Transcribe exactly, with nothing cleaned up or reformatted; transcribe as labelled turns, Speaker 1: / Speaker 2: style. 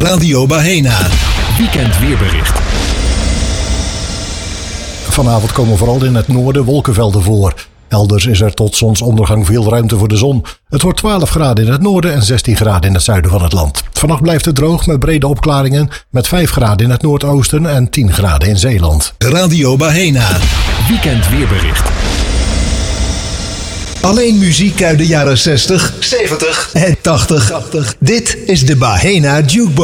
Speaker 1: Radio Bahena.
Speaker 2: Weekend weerbericht.
Speaker 3: Vanavond komen vooral in het noorden wolkenvelden voor. Elders is er tot zonsondergang veel ruimte voor de zon. Het wordt twaalf graden in het noorden en zestien graden in het zuiden van het land. Vannacht blijft het droog met brede opklaringen met vijf graden in het noordoosten en tien graden in Zeeland.
Speaker 1: Radio Bahena.
Speaker 2: Weekend weerbericht.
Speaker 1: Alleen muziek uit de jaren zestig, zeventig en tachtig. Dit is de Bahena Jukebox.